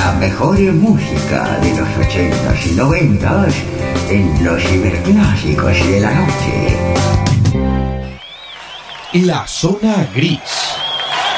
La mejor música de los 80s y 90s en los ciberclásicos de la noche. La zona gris.